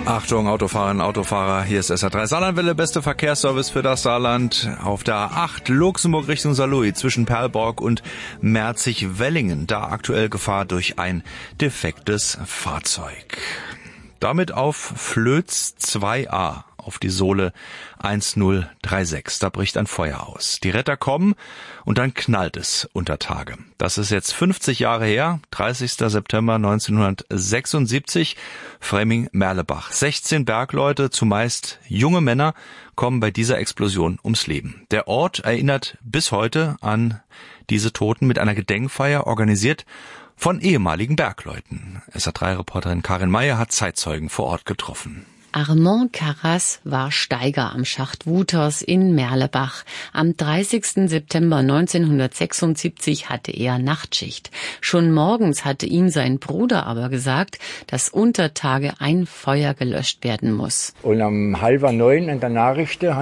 Achtung, Autofahrerinnen, Autofahrer, hier ist SR3 Saarlandwelle, beste Verkehrsservice für das Saarland. Auf der A8 Luxemburg Richtung Saarlouis zwischen Perlborg und Merzig-Wellingen. Da aktuell Gefahr durch ein defektes Fahrzeug. Damit auf Flöz 2a, auf die Sohle 1036. Da bricht ein Feuer aus. Die Retter kommen und dann knallt es unter Tage. Das ist jetzt 50 Jahre her, 30. September 1976, Främing-Merlebach. 16 Bergleute, zumeist junge Männer, kommen bei dieser Explosion ums Leben. Der Ort erinnert bis heute an diese Toten mit einer Gedenkfeier, organisiert von ehemaligen Bergleuten. SR3-Reporterin Karin Meyer hat Zeitzeugen vor Ort getroffen. Armand Carras war Steiger am Schacht Wuters in Merlebach. Am 30. September 1976 hatte er Nachtschicht. Schon morgens hatte ihm sein Bruder aber gesagt, dass unter Tage ein Feuer gelöscht werden muss. Und um 8:30 in der Nachrichten